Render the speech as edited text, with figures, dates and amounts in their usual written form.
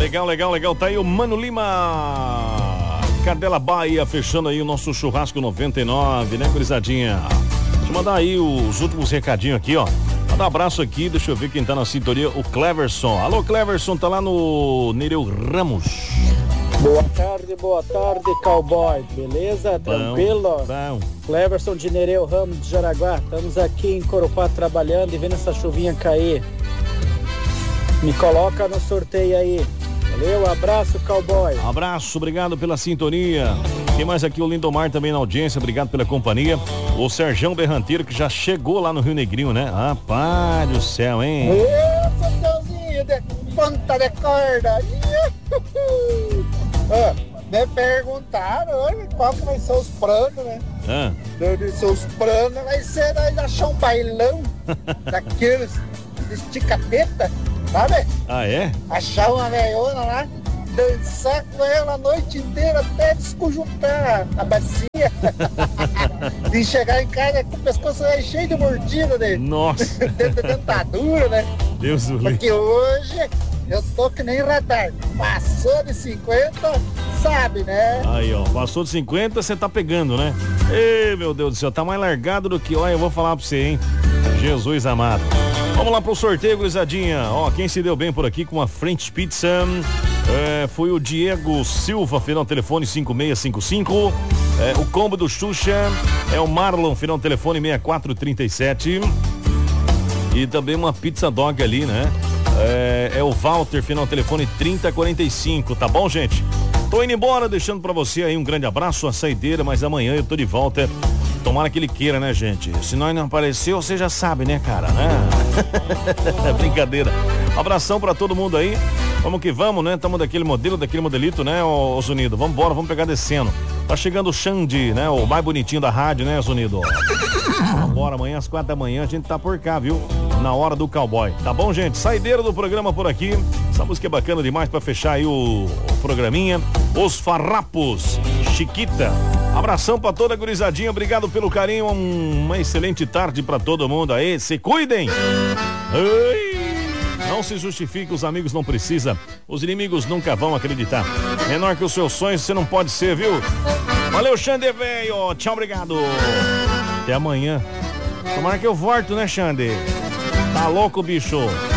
Legal. Tá aí o Mano Lima. Cadela Bahia, fechando aí o nosso churrasco 99, né, gurizadinha? Deixa eu mandar aí os últimos recadinhos aqui, ó. Manda um abraço aqui, deixa eu ver quem tá na sintonia, o Cleverson. Alô, Cleverson, tá lá no Nereu Ramos. Boa tarde, cowboy. Beleza? Tranquilo? Bom. Cleverson de Nereu Ramos de Jaraguá. Estamos aqui em Corupá trabalhando e vendo essa chuvinha cair. Me coloca no sorteio aí. Valeu, abraço, cowboy. Abraço, obrigado pela sintonia. Tem mais aqui o Lindomar também na audiência, obrigado pela companhia. O Serjão Berranteiro, que já chegou lá no Rio Negrinho, né? Rapaz do céu, hein? Ô, Santãozinho de ponta de corda. Me perguntaram hoje qual que vai ser os planos, né? Eu disse, os planos vai ser nós achar um bailão daqueles de estica-teta, sabe? Ah, é? Achar uma velhona lá, dançar com ela a noite inteira até desconjuntar a bacia. E chegar em casa com o pescoço cheio de mordida, né? Nossa! De dentadura, né? Deus do céu. Porque hoje eu tô que nem radar. Passou de 50, sabe, né? Aí, ó, passou de 50, você tá pegando, né? Ei, meu Deus do céu, tá mais largado do que, olha, eu vou falar pra você, hein? Jesus amado. Vamos lá pro sorteio, gurizadinha. Ó, quem se deu bem por aqui com a French Pizza foi o Diego Silva, final telefone 5655. O combo do Xuxa é o Marlon, final telefone 6437. E também uma pizza dog ali, né? É o Walter, final telefone 3045, tá bom, gente? Tô indo embora, deixando pra você aí um grande abraço, a saideira, mas amanhã eu tô de volta. Tomara que ele queira, né, gente? Se nós não apareceu, você já sabe, né, cara, né? Brincadeira. Abração pra todo mundo aí. Vamos que vamos, né? Tamo daquele modelito, né, ô Zunido? Vambora, vamos pegar descendo. Tá chegando o Xande, né? O mais bonitinho da rádio, né, Zunido? Vambora, amanhã às 4 da manhã a gente tá por cá, viu? Na hora do cowboy. Tá bom, gente? Saideira do programa por aqui. Essa música é bacana demais pra fechar aí o programinha. Os Farrapos, Chiquita. Abração pra toda a gurizadinha. Obrigado pelo carinho. Uma excelente tarde pra todo mundo aí. Se cuidem! Ai. Não se justifique, os amigos não precisam. Os inimigos nunca vão acreditar. Menor que os seus sonhos, você não pode ser, viu? Valeu, Xande, velho. Tchau, obrigado. Até amanhã. Tomara que eu volto, né, Xande? Tá louco, bicho?